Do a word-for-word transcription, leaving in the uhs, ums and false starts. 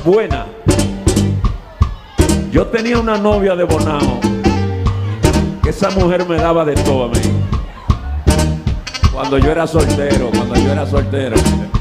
buena. Yo tenía una novia de Bonao, que esa mujer me daba de todo a mí. Cuando yo era soltero, cuando yo era soltero.